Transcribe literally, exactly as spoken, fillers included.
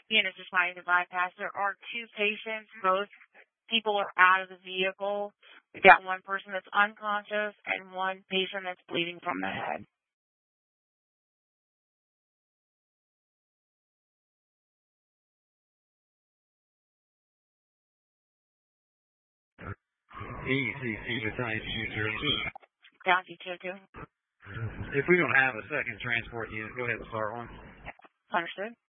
and is just trying to bypass. There are two patients. Both people are out of the vehicle. We've got one person that's unconscious and one patient that's bleeding from the head. E C C beside two zero two. Down to two two. If we don't have a second transport unit, go ahead and start one. Understood.